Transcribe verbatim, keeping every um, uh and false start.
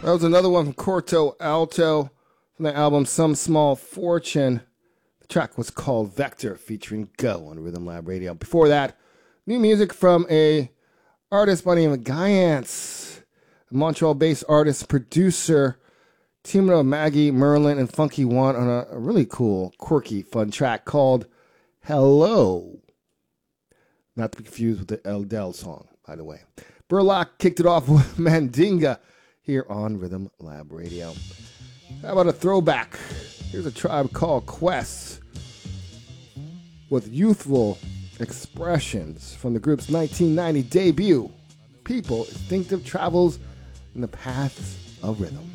That was another one from Corto Alto from the album Some Small Fortune. The track was called Vector, featuring Go on Rhythm Lab Radio. Before that, new music from a artist by the name of Guyance, a Montreal-based artist, producer, teaming up with Maggie, Merlin, and Funky One on a, a really cool, quirky, fun track called Hello. Not to be confused with the Eldel song, by the way. Burlock kicked it off with Mandinga here on Rhythm Lab Radio. How about a throwback? Here's a tribe called Quest with youthful expressions from the group's nineteen ninety debut, People Instinctive Travels in the Paths of Rhythm.